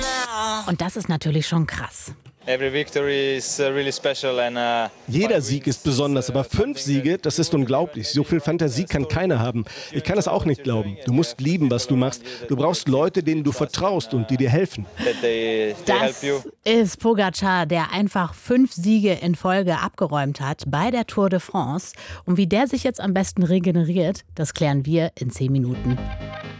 Und das ist natürlich schon krass. Jeder Sieg ist besonders, aber 5 Siege, das ist unglaublich. So viel Fantasie kann keiner haben. Ich kann es auch nicht glauben. Du musst lieben, was du machst. Du brauchst Leute, denen du vertraust und die dir helfen. Das ist Pogačar, der einfach 5 Siege in Folge abgeräumt hat bei der Tour de France. Und wie der sich jetzt am besten regeneriert, das klären wir in 10 Minuten.